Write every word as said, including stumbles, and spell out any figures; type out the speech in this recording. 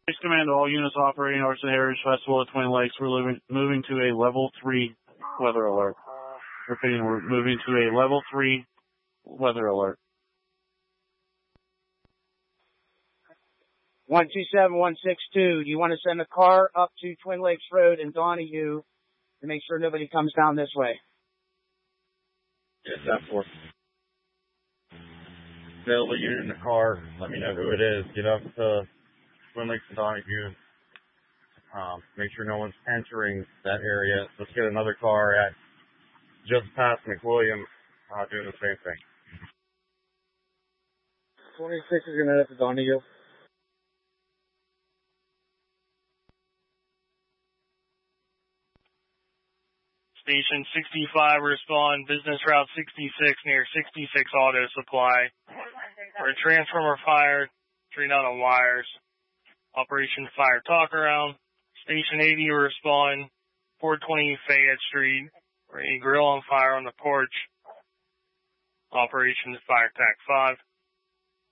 Police command to all units operating Arson Heritage Festival at Twin Lakes. We're moving, moving to a level three weather alert. Repeating, we're moving to a level three weather alert. one two seven one six two, do you want to send a car up to Twin Lakes Road in Donahue to make sure nobody comes down this way? Yes, that for. Available unit in the car. Let me know who it is. Get up to Twin Lakes and Donahue. Um, make sure no one's entering that area. Let's get another car at just past McWilliam, uh, doing the same thing. twenty-six is going to head up to Donahue. Station sixty-five, respond, business route sixty-six near sixty-six Auto Supply. For a transformer fire, three out on wires. Operation Fire Talk Around. Station eighty, respond, four twenty Fayette Street. For a grill on fire on the porch. Operation Fire Tac five.